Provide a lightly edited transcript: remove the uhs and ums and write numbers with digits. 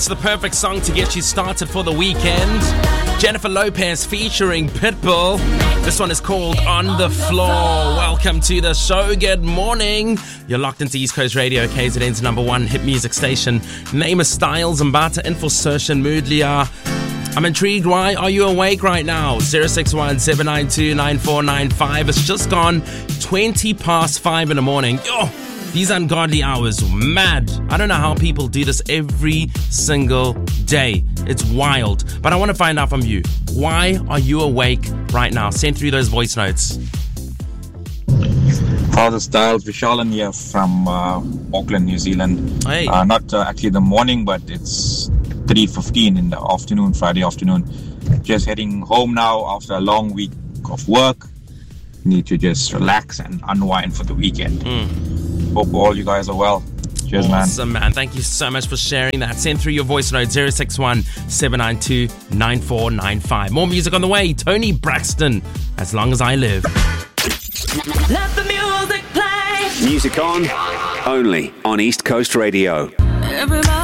It's the perfect song to get you started for the weekend. Jennifer Lopez featuring Pitbull. This one is called On the Floor. Welcome to the show. Good morning. You're locked into East Coast Radio, KZN's #1 hit music station. Name is Styles, Mbata, Info Sershan, Moodlia. I'm intrigued. Why are you awake right now? 061-792-9495. It's just gone 20 past 5 in the morning. Yo, these ungodly hours, mad. I don't know how people do this every single day. It's wild. But I want to find out from you. Why are you awake right now? Send through those voice notes. Father Styles, Vishalan here from Auckland, New Zealand. Hey. Not actually the morning, but it's 3:15 in the afternoon, Friday afternoon. Just heading home now after a long week of work. Need to just relax and unwind for the weekend. Hope all you guys are well. Cheers, man. Awesome, man. Thank you so much for sharing that. Send through your voice note, 061-792-9495. More music on the way. Tony Braxton, As Long As I Live. Let the music play. Music on, only on East Coast Radio. Everybody